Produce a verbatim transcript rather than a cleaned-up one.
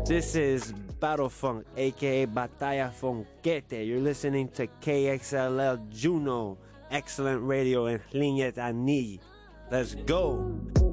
This is Battle Funk, aka Batalla Funkete. You're listening to K X L L Juno, excellent radio in Linyet Ani. Let's go!